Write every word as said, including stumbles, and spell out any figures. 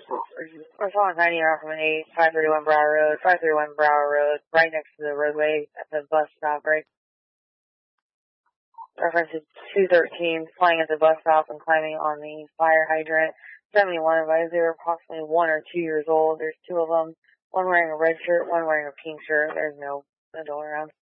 We're following ninety around from an eight, five thirty-one Brower Road, five thirty-one Brower Road, right next to the roadway at the bus stop, right? Reference is two thirteen, flying at the bus stop and climbing on the fire hydrant. seventy-one advised they were approximately one or two years old. There's two of them, one wearing a red shirt, one wearing a pink shirt. There's no adult around.